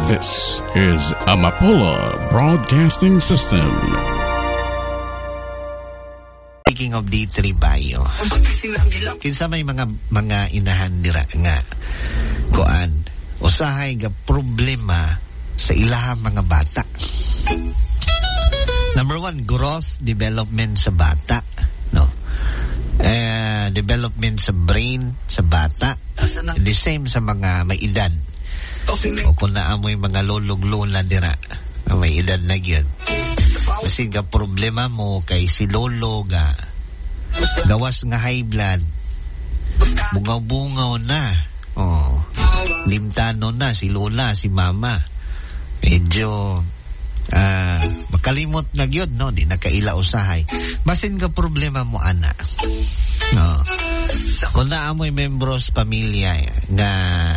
This is Amapola Broadcasting System. Speaking of D3 Bayo, kinsa may mga inahan dira nga kuan usahay ga problema sa ilahang mga bata. Number one, growth development sa bata, no? Development sa brain sa bata, the same sa mga may edad. O kung naamoy mga lolog-lola dira, may edad na yun. Kasi nga problema mo kay si lolo ga gawas nga high blood, bungaw-bungaw na, limtano na si lola, si mama, medyo makalimot na yun, no? Di nakaila usahay. Basin ka problema mo, ana, no? Kung naamoy membros pamilya nga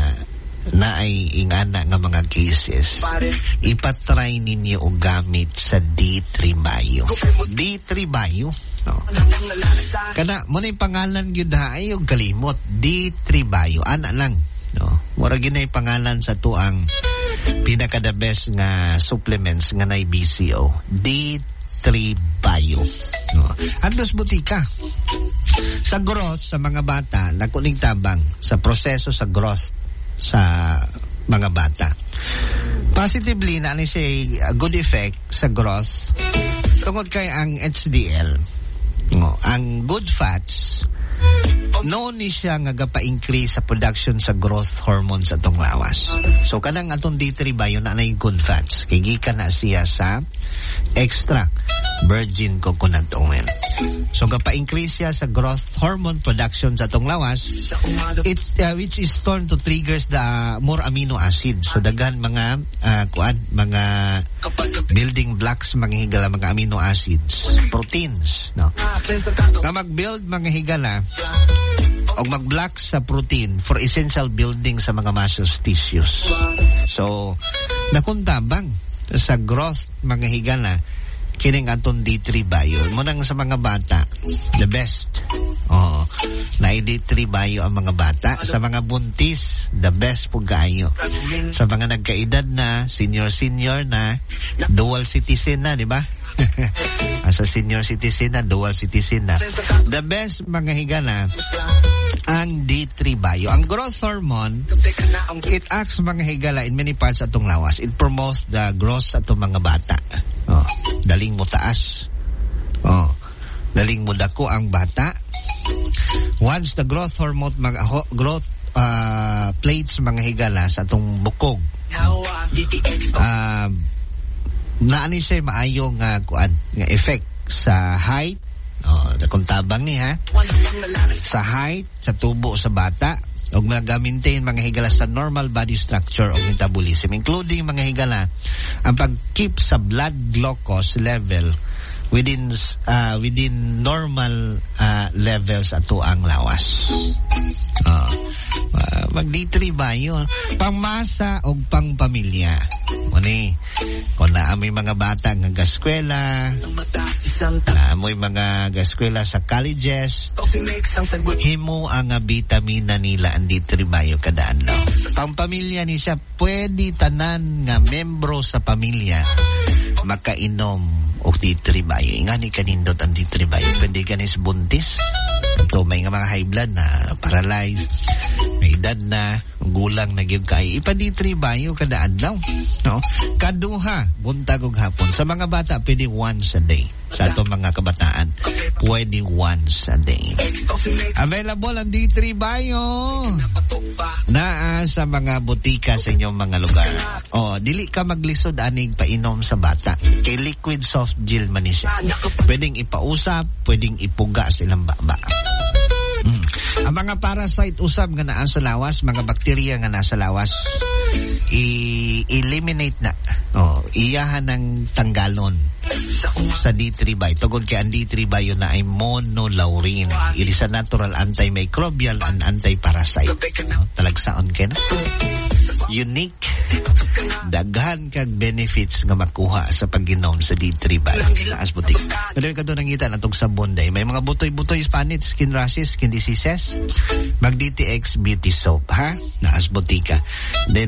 na ay ingana nga mga cases, ipatry ninyo o gamit sa D3 Bayo. D3 Bayo, no? Kana mo na yung pangalan yun ha, ay yung kalimot, D3 Bayo, ana lang, no? Mura ginay pangalan sa tuang pinaka-the best nga supplements nga na BCO, D3 Bayo, no? Antos butika sa growth sa mga bata, nakuning tabang sa proseso sa growth sa mga bata. Positively na siya good effect sa growth tungod kay ang HDL, no? Ang good fats no ni siya nga gapa-increase sa production sa growth hormones atong lawas. So kanang atong D3 Bayo na nay good fats kay gikan na siya sa extract virgin coconut oil. So gapa-increase siya sa growth hormone production sa atong lawas, which is turned to triggers the more amino acid. So daghan mga mga building blocks, mga higala, mga amino acids, proteins, no? Nga mag-build mga higala o mag-block sa protein for essential building sa mga muscles tissues. So nakuntabang sa growth mga higala kining aton D3 Bayo mo nang sa mga bata, the best. Na D3 Bayo ang mga bata. Sa mga buntis, the best po gayo. Sa mga nagkaedad na, senior na, dual citizen na, di ba? Sa senior citizen na, dual citizen na, the best mga higala ang D3 Bayo. Ang growth hormone, it acts mga higala in many parts atong lawas. It promotes the growth atong mga bata. Daling mo taas, daling mo dako ang bata. Once the growth hormone growth plates mga higala sa atong bukog, naani siya maayo nga kuan nga effect sa height, kung tabang ni ha, sa height, sa tubo sa bata, og mag-maintain mga higala sa normal body structure o metabolism, including mga higala ang pag-keep sa blood glucose level within normal levels ato ang lawas. Mag D3 Bayo, pangmasa o pangpamilya. Muni, kung naamoy mga bata nga gaskwela, naamoy mga gaskwela sa colleges, himo ang vitamina nila ang D3 Bayo kada adlaw. Pangpamilya ni siya, pwede tanan nga membro sa pamilya makainom og D3 Bayo. Ingani kanindot ang D3 Bayo. Pwede kanis buntis, ito may nga mga high blood na paralyzed, may edad na, gulang na gyud kay ipa D3 Bayo kada adlaw, no? Kaduha buntag ug hapon. Sa mga bata pwede once a day. Sa atong mga kabataan pwede once a day. Available ang D3 Bayo na sa mga butika sa inyong mga lugar. Dili ka maglisod aning painom sa bata kay liquid soft gel man siya. Pwedeng ipausap, pwedeng ipuga sa ilang baba. Ang mga parasite usab nga naa sa lawas, mga bakterya nga nasa lawas, eliminate na. Iyahan ng tanggalon sa D3 Bayo. Tugod kay ang D3 Bayo na ay monolaurin. It is a natural antimicrobial and anti-parasite. Talagsaon ka na. Unique. Daghan kag benefits nga makuha sa pag-inom sa D3 Bayo. Naas butik. Pero ka doon nangitan atong sabon day. May mga butoy-butoy, Spanish, skin rashes, skin diseases. Mag DTX Beauty Soap, ha? Naas butika. Then